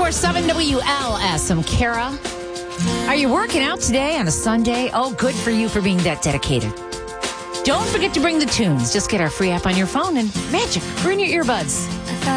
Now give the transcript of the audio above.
94.7 WLS. I'm Kara. Are you working out today on a Sunday? Oh, good for you for being that dedicated. Don't forget to bring the tunes. Just get our free app on your phone and magic. We're in your earbuds.